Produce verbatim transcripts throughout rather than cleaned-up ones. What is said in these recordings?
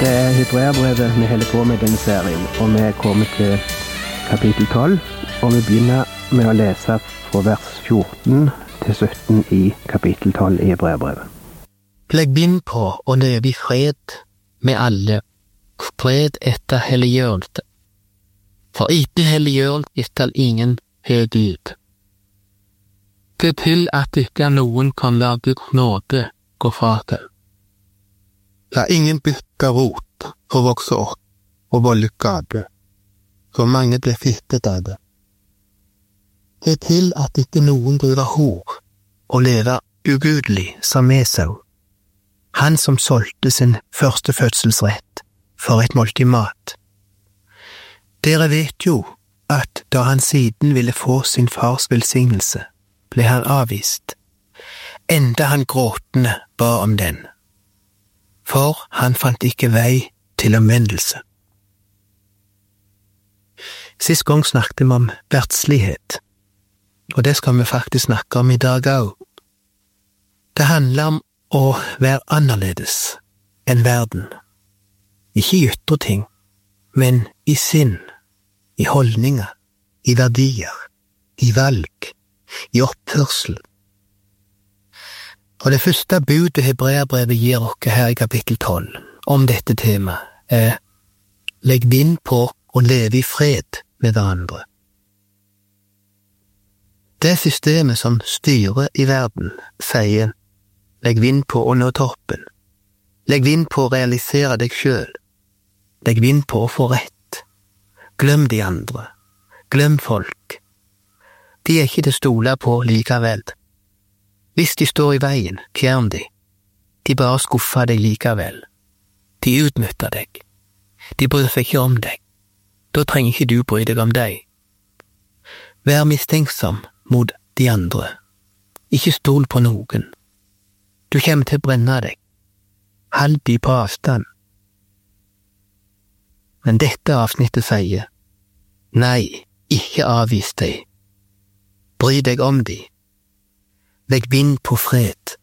Det er Hebreerbrevet vi holder på med denne serien, og vi er kommet til kapittel tolv, og vi begynner med å lese fra vers fjorten til sytten i kapittel tolv i Hebreerbrevet. Legg vind på og leve i fred med alle, fred etter helliggjørelse. For uten helliggjørelse skal ingen se Gud. Det til at ikke noen kan la Guds nåde gå fra seg. La ingen bytte rot og vokse opp og volde skade, så mange blir fristet av det. Det til at ikke noen driver hor og lever ugudelig som Esau, han som solgte sin første fødselsrett for et måltid mat. Dere vet jo at da han siden ville få sin fars velsignelse, ble han avvist, enda han gråtende ba om den. For han fant ikke vei til omvendelse. Sist gang snakket vi om verdslighet, og det skal vi faktisk snakke om i dag også. Det handler om å være annerledes enn verden. Ikke i ytre ting, men i sinn, i holdninger, i verdier, i valg, i oppførsel. Og det første budet Hebreerbrevet gir oss her i kapittel tolv om dette temaet er legg vind på å leve i fred med hverandre. Det systemet som styrer i verden sier legg vind på å nå toppen, legg vind på å realisere deg selv, legg vind på å få rett, glem de andre, glem folk. De er ikke til å stole på likevel. Hvis de står i veien, fjern de. De bare skuffer deg likevel. De utnytter deg. De bryr seg ikke om deg. Da trenger ikke du bry deg om deg. Vær mistenksom mot de andre. Ikke stol på noen. Du kommer til å brenne deg. Hold de på avstand. Men dette avsnittet sier, nei, ikke avvis deg. Bry deg om de. Legg vind på fred.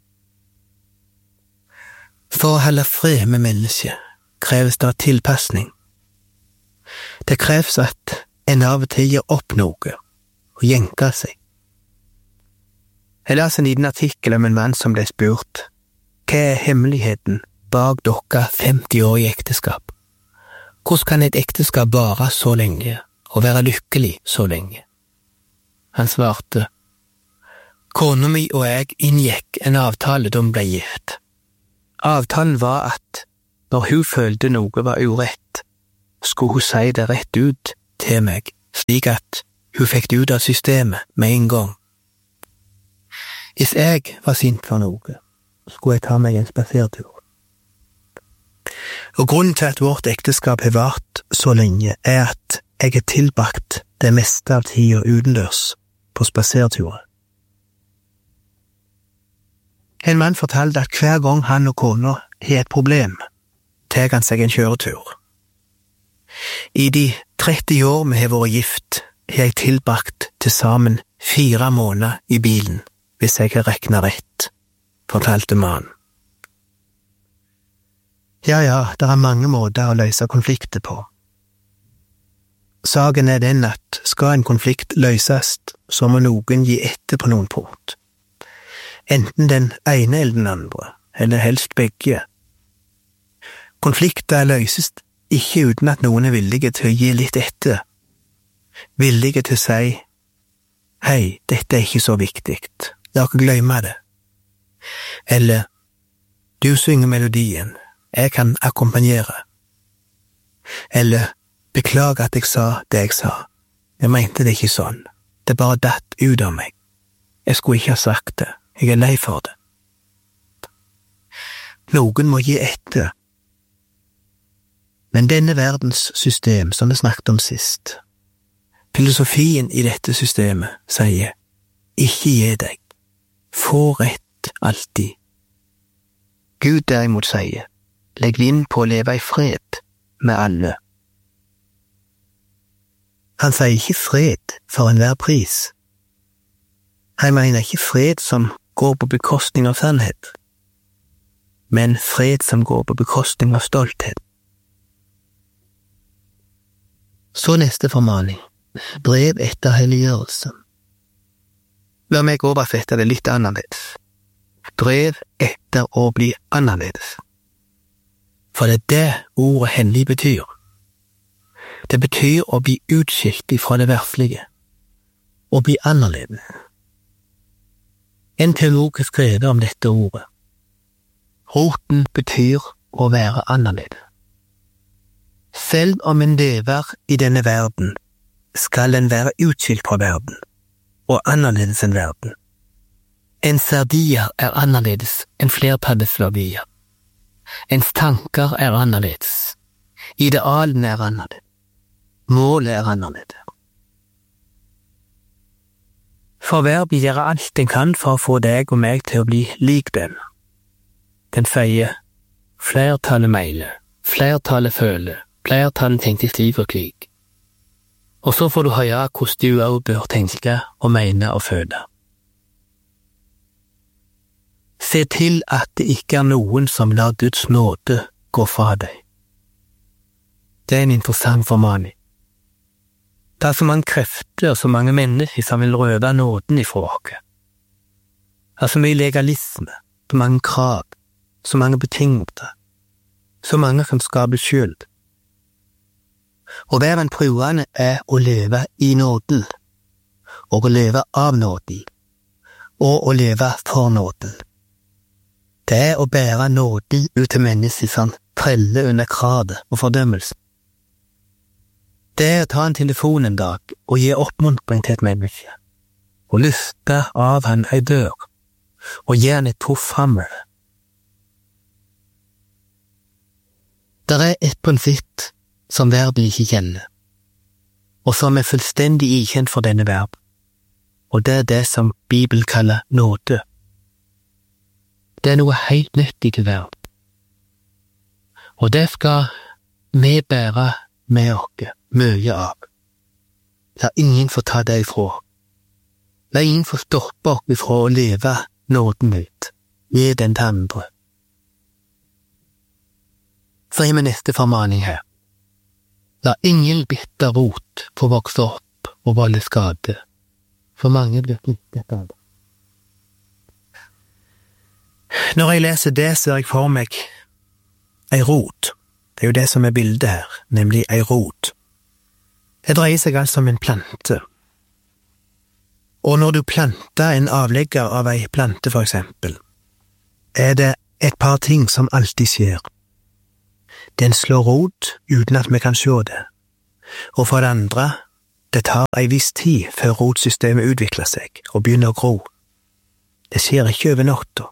For å holde fred med mennesket kreves det tilpassning. Det kreves at en av og til gir opp noe og jenker seg. Jeg las en liten artikkel om en mann som ble spurt, hva er hemmeligheten bak dere femti år i ekteskap? Hvordan kan et ekteskap vare så lenge og være lykkelig så lenge? Han svarte, kona mi og jeg inngikk en avtale da hun ble gift. Avtalen var at når hun følte noe var urett, skulle hun si det rett ut til meg, slik at hun fikk det ut av systemet med en gang. Hvis jeg var sint for noe, skulle jeg ta meg en spasertur. Og grunnen til at vårt ekteskap har vart så lenge, er at jeg har tilbrakt det meste av tida utenløs på spaserturer. En mann fortalte at hver gang han og kona har et problem, tar han seg en kjøretur. I de tretti år vi har vært gift, har jeg tilbrakt til sammen fire måneder i bilen, hvis jeg har regnet rett, fortalte mannen. Ja, ja, det er mange måter å løse konflikter på. Saken er den at skal en konflikt løses, så må noen gi etter på noen punkt. Enten den ene eller den andre, eller helst begge. Konflikter løses ikke uten at noen er villige til å gi litt etter. Villige til å si, hei, dette er ikke så viktig, la ikke glemme det. Eller, du synger melodien, jeg kan akkompagnere. Eller, beklager at jeg sa det jeg sa, jeg mente det ikke sånn, det bare datt ut av meg. Jeg skulle ikke ha sagt det. Jeg er lei for det. Noen må gi etter. Men denne verdens system, som vi snakket om sist, filosofien i dette systemet sier, ikke gi deg. Få rett alltid. Gud derimot sier, legg vind på å leve i fred med alle. Han sier ikke fred for enhver pris. Han mener ikke fred som går på bekostning av sannhet. men fred som går på bekostning av stolthet. Så neste formaning, brev etter helliggjørelse. La meg oversette det litt annerledes. Brev etter å bli annerledes. For det er det ordet hellig betyr. Det betyr å bli utskilt ifra det verslige, å bli annerledes. En teolog har skrevet om dette ordet. Roten betyr å være annerledes. Selv om en lever i denne verden, skal en være utskilt fra verden, og annerledes enn verden. Ens verdier er annerledes enn flertallets verdier. Ens tanker er annerledes. Idealene er annerledes. Målet er annerledes. For verden gjør alt den kan for å få deg og meg til å bli lik den. Den sier, flertallet meiler, flertallet føler, flertallet tenker stiv og krig. Og så får du høre hvordan du også bør tenke og mene og føle. Se til at det ikke er noen som lar Guds nåde gå fra deg. Det er en interessant formaning. Det er så mange krefter og så mange mennesker som vil røve nåden ifra oss. Det er så mye legalisme, så mange krav, så mange betingelser, så mange som skaper skyld. Å være en troende er å leve i nåden, og å leve av nåden, og å leve for nåden. Det er å bære nåden ut til mennesker som treller under kravet og fordømmelse. Det er å ta en telefon en dag og gi oppmuntring til et menneske, og løfte av han ei dør, og gi han et puff framover. Det er et prinsipp som verden ikke kjenner, og som er fullstendig ikjent for denne verden, og det er det som Bibelen kaller nåde. Det er noe helt nytt i verden, og det skal vi bære med oss mye av. La ingen få ta det ifra. La ingen få stoppe oss ifra å leve nåden ut, gi den til andre. Så er vi neste formaning her. La ingen bitter rot få vokse opp og volde skade, for mange blir knyttet av det. Når jeg leser det, ser jeg for meg ei rot. Det er jo det som er bildet her, nemlig ei rot. Det dreier seg altså om en plante. Og når du planter en avlegger av ei plante for eksempel, er det et par ting som alltid skjer. Den slår rot uten at vi kan se det. Og for det andre, det tar ei viss tid før rotsystemet utvikler seg og begynner å gro. Det skjer ikke over natta.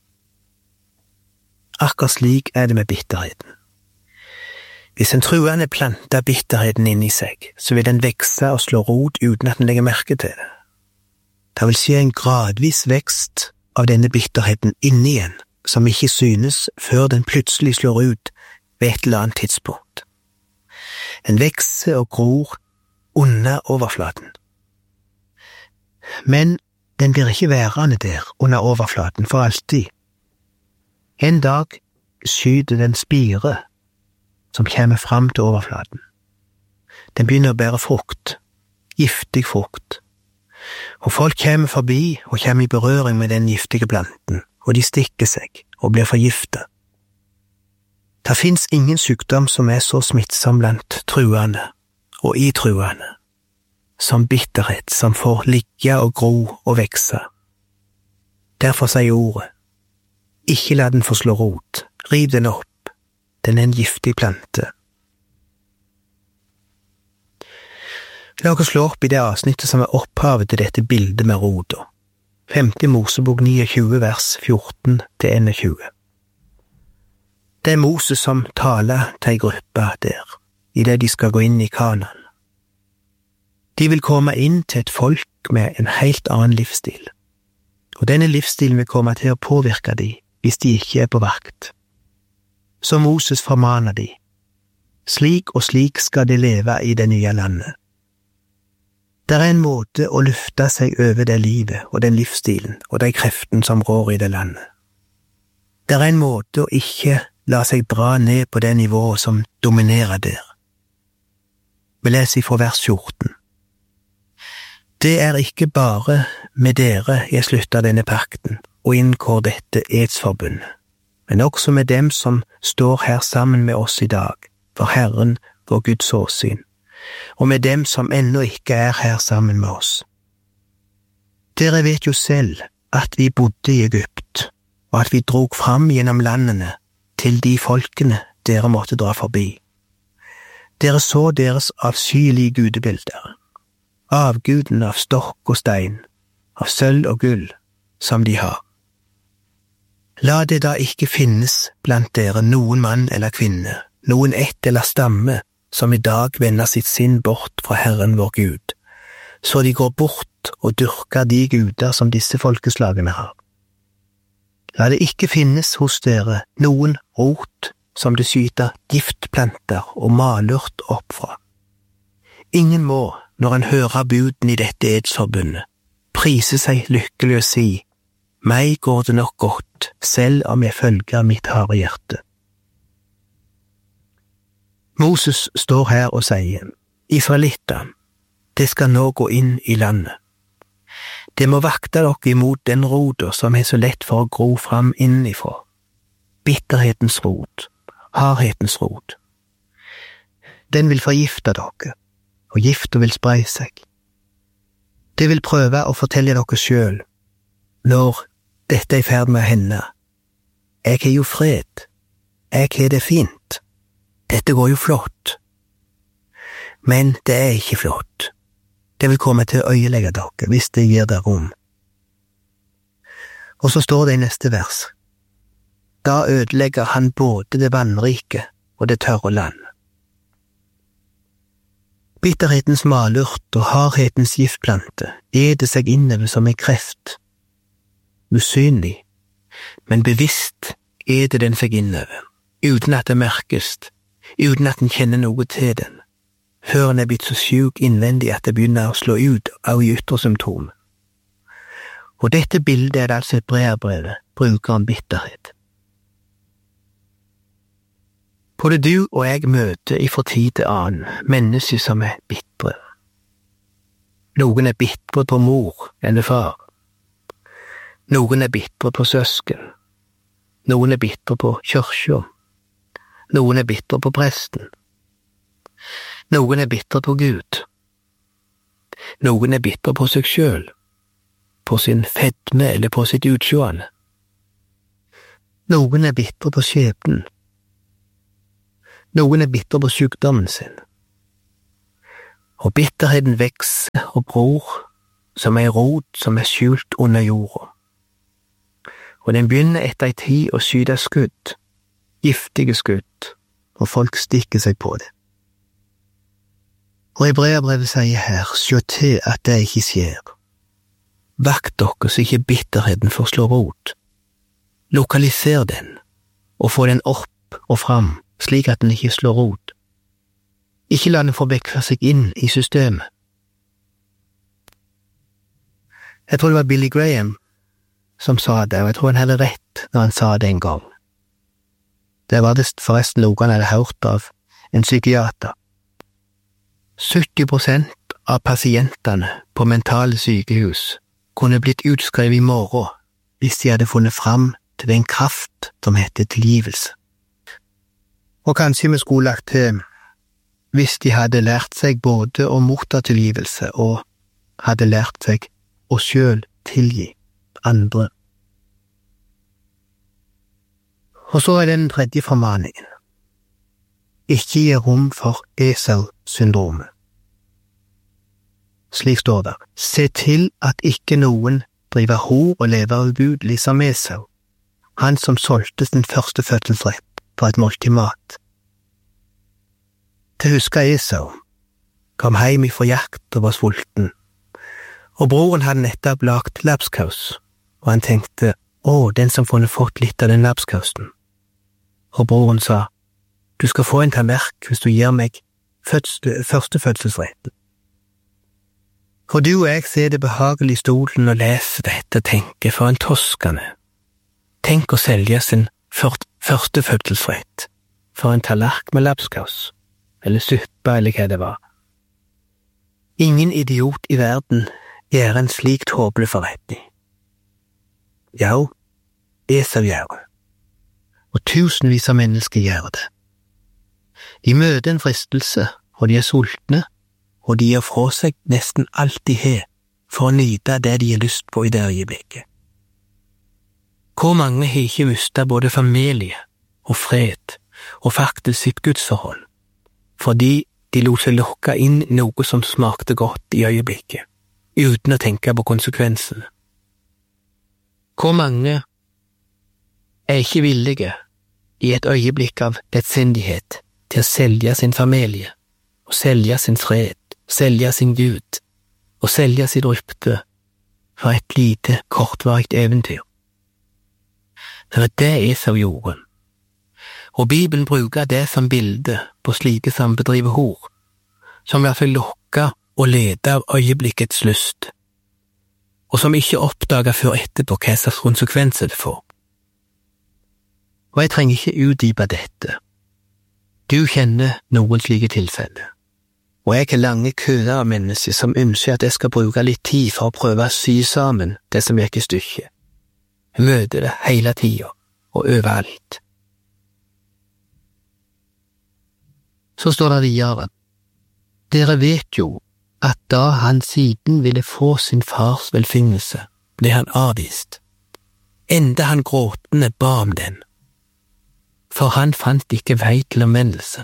Akkurat slik er det med bitterheten. Hvis en truende planter bitterheten inn i seg, så vil den vekse og slå rot uten at den legger merke til det. Det vil skje en gradvis vekst av denne bitterheten inn igjen, som ikke synes før den plutselig slår ut ved et eller annet tidspunkt. Den vekser og gror under overflaten. Men den blir ikke værende der under overflaten for alltid. En dag skyter den spire som kommer fram til overflaten. Den begynner å bære frukt, giftig frukt. Og folk kommer forbi og kommer i berøring med den giftige planten, og de stikker seg og blir forgiftet. Det finnes ingen sykdom som er så smittsom blant truende og i truende, som bitterhet som får ligge og gro og vekse. Derfor sier ordet, ikke la den få slå rot, riv den opp, den er en giftig plante. La oss slå opp i det avsnittet som er opphavet til dette bildet med roda. femte Mosebok tjueni vers fjorten til tjueni. Det er Moses som taler til ei gruppe der, i det de skal gå inn i Kanaan. De vil komme inn til et folk med en helt annen livsstil, og denne livsstilen vil komme til å påvirke de hvis de ikke er på vakt. Så Moses formaner de, slik og slik skal de leve i det nye landet. Det er en måte å løfte seg over det livet og den livsstilen og de kreften som rår i det landet. Det er en måte å ikke la seg dra ned på det nivået som dominerer der. Vi leser fra vers fjorten. Det er ikke bare med dere jeg slutter denne pakten og inngår dette edsforbundet, men også med dem som står her sammen med oss i dag, for Herren, vår Guds åsyn, og med dem som ennå ikke er her sammen med oss. Dere vet jo selv at vi bodde i Egypt, og at vi drog fram gjennom landene til de folkene dere måtte dra forbi. Dere så deres avskyelige gudebilder, avguden av stokk og stein, av sølv og gull, som de har. La det da ikke finnes blant dere noen mann eller kvinne, noen ett eller stamme, som i dag vender sitt sinn bort fra Herren vår Gud, så de går bort og dyrker de guder som disse folkeslagene har. La det ikke finnes hos dere noen rot som det skyter giftplanter og malurt opp fra. Ingen må, når en hører buden i dette edsforbundet, prise seg lykkelig og si, meg går det nok godt, selv om jeg følger mitt harde hjerte. Moses står her og sier, Israelitter, det skal nå gå inn i landet. Det må vakte dere imot den roda som er så lett for å gro fram innifra. Bitterhetens rot, hardhetens rot. Den vil forgifte dere, og gifta vil spre seg. Det vil prøve å fortelle dere selv, når dette er i ferd med å hende. Jeg har jo fred, jeg har det fint, dette går jo flott. Men det er ikke flott. Det vil komme til å øyelegge dere, hvis det gir dere rom. Og så står det i neste vers, da ødelegger han både det vannrike og det tørre land. Bitterhetens malurt og hardhetens giftplante eder seg innover som en kreft. Usynlig, men bevisst eder den seg innover, uten at det merkes, uten at en kjenner noe til den, før en er blitt så syk innvendig at det begynner å slå ut av i ytre symptom. Og dette bildet er altså et brerbrevet, bruker om bitterhet. Både du og jeg møter i for tid til annen mennesker som er bitre. Noen er bitre på mor eller far. Noen er bitre på søsken. Noen er bitre på kirka. Noen er bitre på presten. Noen er bitre på Gud. Noen er bitre på seg selv, på sin fedme eller på sitt utsjående. Noen er bitre på skjebnen. Noen er bitter på sykdommen sin. Og bitterheten vekser og gror som en rot som er skjult under jorda. Og den begynner etter en tid å skyte skudd, giftige skudd, og folk stikker seg på det. Og Hebreerbrevet sier her, sjå til at det ikke skjer. Vakt dere så ikke bitterheten får slå rot. Lokaliser den, og få den opp og fram, slik at den ikke slår rot. Ikke la den få vekke seg inn i systemet. Jeg tror det var Billy Graham som sa det, og jeg tror han hadde rett når han sa det en gang. Det var det forresten noe han hadde hørt av en psykiater. sytti prosent av pasientene på mentale sykehus kunne blitt utskrevet i morgen hvis de hadde funnet fram til den kraft som heter tilgivelse. Og kanskje vi skulle lagt til hvis de hadde lært seg både å motta tilgivelse og hadde lært seg å selv tilgi andre. Og så er den tredje formaningen. Ikke gi rom for Esau-syndromet. Slik står det, se til at ikke noen driver hor og lever ugudelig som Esau, han som solgte sin første fødselsrett for et måltid mat. Til husker Esau, kom hjem ifra jakt og var sulten, og broren hadde nettopp lagt lapskaus, og han tenkte, å, den som kunne fått litt av den lapskausen. Og broren sa, du skal få en tallerk hvis du gir meg fødsel, første fødselsretten. For du og jeg ser det behagelig i stolen og leser dette og tenker, for en toskende. Tenk å selge sin ført, første fødselsrett for en tallerk med lapskaus, eller suppe eller hva det var. Ingen idiot i verden gjør en slik tåpelig forretning. Ja, Esau gjør det, og tusenvis av mennesker gjør det. De møter en fristelse, og de er sultne, og de gir fra seg nesten alt de har for å nyte det de har lyst på i det øyeblikket. Hvor mange har ikke mistet både familie og fred og faktisk sitt gudsforhold, fordi de lot seg lokke inn noe som smakte godt i øyeblikket, uten å tenke på konsekvensene. Hvor mange er ikke villige i et øyeblikk av lettsindighet til å selge sin familie, og selge sin fred, selge sin Gud, og selge sitt rykte for et lite, kortvarigt eventyr? Det var det Esau gjorde, og Bibelen bruker det som bilde på slike som bedriver hor, som lar seg lokke og lede av øyeblikkets lyst, og som ikke oppdager før etterpå hva slags konsekvenser det får. Og jeg trenger ikke utdype dette. Du kjenner noen slike tilfeller, og jeg har lange køer av mennesker som ønsker at jeg skal bruke litt tid for å prøve å sy sammen det som gikk i stykket. Jeg møter det hele tiden, og overalt. Så står det videre. Dere vet jo at da han siden ville få sin fars velsignelse, ble han avvist. Enda han gråtende ba om den, for han fant ikke vei til omvendelse.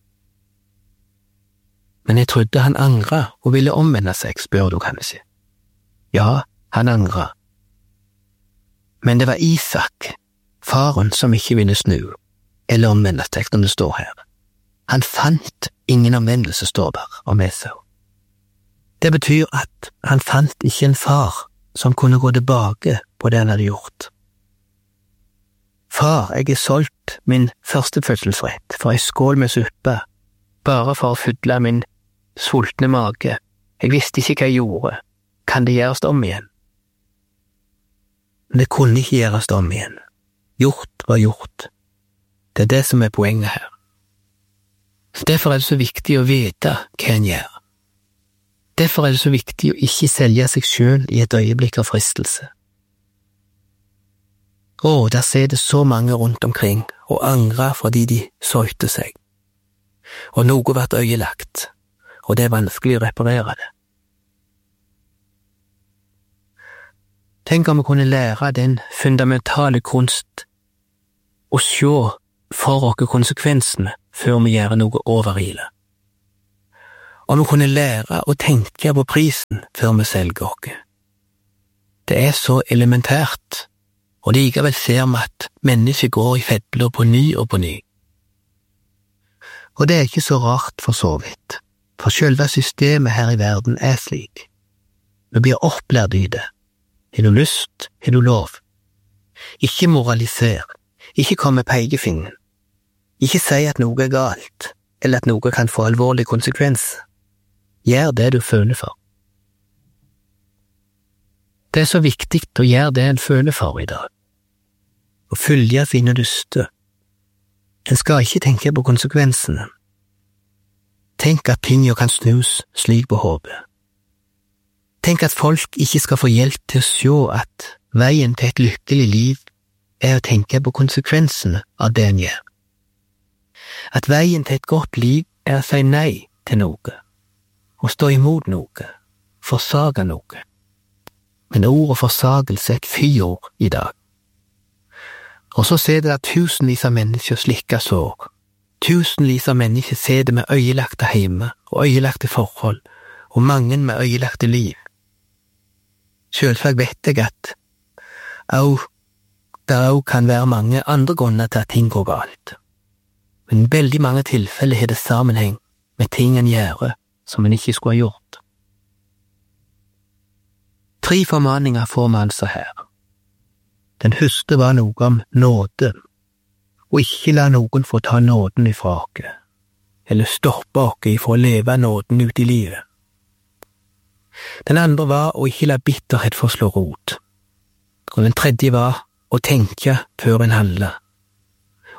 Men jeg trodde han angret og ville omvende seg, spør du kanskje. Ja, han angret. Men det var Isak, faren, som ikke ville snu, eller omvende seg, som det står her. Han fant ingen omvendelse, står der, om Esau. Det betyr at han fant ikke en far som kunne gå tilbake på det han hadde gjort. Far, jeg har solgt min første fødselsrett for en skål med suppe, bare for å fylle min sultne mage. Jeg visste ikke hva jeg gjorde. Kan det gjøres om igjen? Men det kunne ikke gjøres om igjen. Gjort var gjort. Det er det som er poenget her. Derfor er det så viktig å vite hva en gjør. Derfor er det så viktig å ikke selge seg selv i et øyeblikk av fristelse. Å, der ser det så mange rundt omkring og angrer fordi de søyte seg. Og noe ble øyelagt, og det er vanskelig å reparere det. Tenk om vi kunne lære den fundamentale kunst å se for oss konsekvensene før vi gjør noe overile. Om vi kunne lære å tenke på prisen før vi selger oss. Det er så elementært, og likevel ser vi at mennesker går i fedler på ny og på ny. Og det er ikke så rart for så vidt, for selve systemet her i verden er slik. Vi blir opplært i det. Har du lyst, har du lov. Ikke moraliser, ikke kom med pekefingeren. Ikke si at noe er galt, eller at noe kan få alvorlige konsekvenser. Gjør det du føler for. Det er så viktig å gjøre det en føler for i dag. Å følge sine lyster. En skal ikke tenke på konsekvensene. Tenk at tingene kan snus slik på hodet. Tenk at folk ikke skal få hjelp til å se at veien til et lykkelig liv er å tenke på konsekvensene av det en gjør. At veien til et godt liv er å si nei til noe, og stå imot noe, forsage noe. Men ordet forsagelse er et fyord i dag. Og så ser det at tusenvis av mennesker slikker sår. Tusenvis av mennesker ser det med øyelagte hjemme og øyelagte forhold, og mange med øyelagte liv. Selvsagt vet jeg at au, der au kan være mange andre grunner til at ting går galt. Men i veldig mange tilfeller har det sammenheng med ting en gjør som en ikke skulle ha gjort. Tre formaninger får vi altså her. Den første var noe om nåde, og ikke la noen få ta nåden ifra oss, eller stoppe oss ifra å leve nåden ut i livet. Den andre var å ikke la bitterhet få slå rot, og den tredje var å tenke før en handler,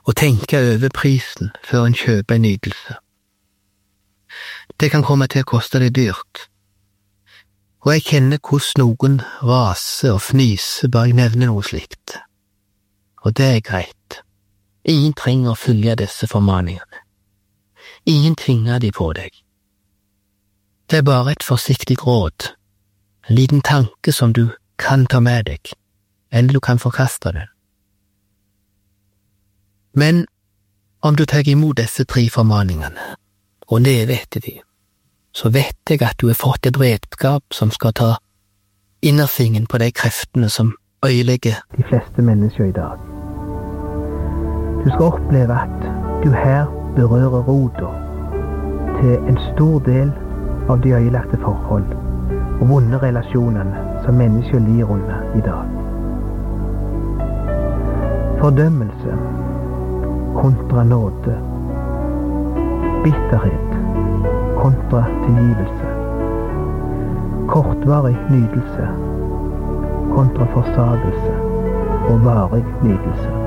og tenke over prisen før en kjøper en nytelse. Det kan komme til å koste deg dyrt, og jeg kjenner hvordan noen raser og fnyser bare jeg nevner noe slikt. Og det er greit. Ingen trenger å følge disse formaningene. Ingen tvinger de på deg. Det er bare et forsiktig råd, en liten tanke som du kan ta med deg, eller du kan forkaste det. Men om du tar imot disse tre formaningene, og lever etter de, så vet jeg at du har fått et redskap som skal ta innersvingen på de kreftene som øyelegger de fleste mennesker i dag. Du skal oppleve at du her berører roten til en stor del av de øyelagte forhold og vonde relasjonene som mennesker lir under i dag. Fordømmelse kontra nåde, bitterhet kontra tilgivelse, kortvarig nydelse kontra forsagelse og varig nydelse.